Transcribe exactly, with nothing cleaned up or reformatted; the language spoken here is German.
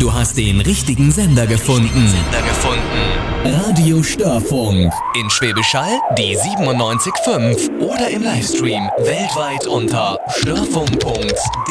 Du hast den richtigen Sender gefunden. Sender gefunden. Radio Störfunk. In Schwäbisch Hall die siebenundneunzig Komma fünf oder im Livestream weltweit unter störfunk punkt de.